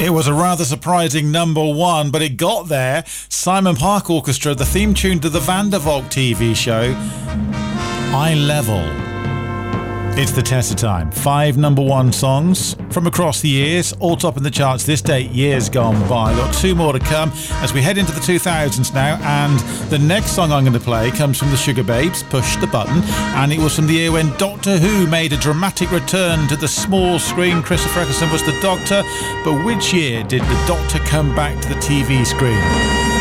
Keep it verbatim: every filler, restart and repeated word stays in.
It was a rather surprising number one, but it got there. Simon Park Orchestra, the theme tune to the Van der Valk T V show, Eye Level. It's the test of time. Five number one songs from across the years, all top in the charts this date, years gone by. Got two more to come as we head into the two thousands now, and the next song I'm going to play comes from the Sugar Babes, Push the Button, and it was from the year when Doctor Who made a dramatic return to the small screen. Christopher Eccleston was the Doctor, but which year did the Doctor come back to the T V screen?